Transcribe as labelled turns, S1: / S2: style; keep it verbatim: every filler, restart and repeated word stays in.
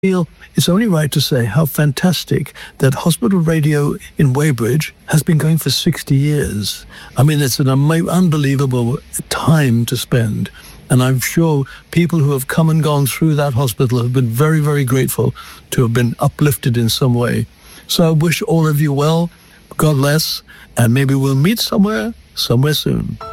S1: feel it's only right to say how fantastic that hospital radio in Weybridge has been going for sixty years. I mean, it's an am- unbelievable time to spend. And I'm sure people who have come and gone through that hospital have been very, very grateful to have been uplifted in some way. So I wish all of you well. God bless. And maybe we'll meet somewhere, somewhere soon.